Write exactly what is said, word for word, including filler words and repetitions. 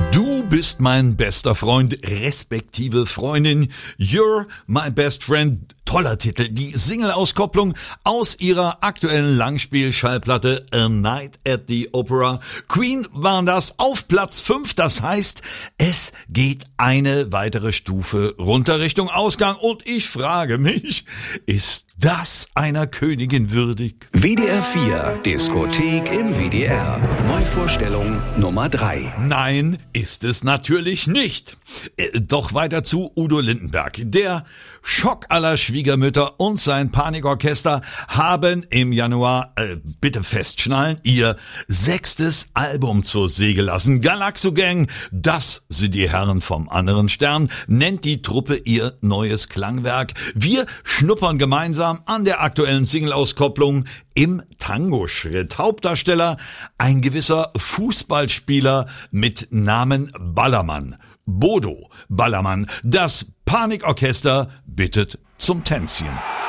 Du bist mein bester Freund, respektive Freundin. You're my best friend. Toller Titel. Die Single-Auskopplung aus ihrer aktuellen Langspiel-Schallplatte A Night at the Opera. Queen waren das auf Platz fünf. Das heißt, es geht eine weitere Stufe runter Richtung Ausgang. Und ich frage mich, ist das einer Königin würdig? W D R vier, Diskothek im W D R. Neuvorstellung Nummer drei. Nein, ist es natürlich nicht. Äh, Doch weiter zu Udo Lindenberg. Der Schock aller Schwiegermütter und sein Panikorchester haben im Januar, äh, bitte festschnallen, ihr sechstes Album zur See gelassen. Galaxo Gang, das sind die Herren vom anderen Stern, nennt die Truppe ihr neues Klangwerk. Wir schnuppern gemeinsam an der aktuellen Single-Auskopplung im Tango-Schritt. Hauptdarsteller ein gewisser Fußballspieler mit Namen Ballermann. Bodo Ballermann. Das Panikorchester bittet zum Tänzchen.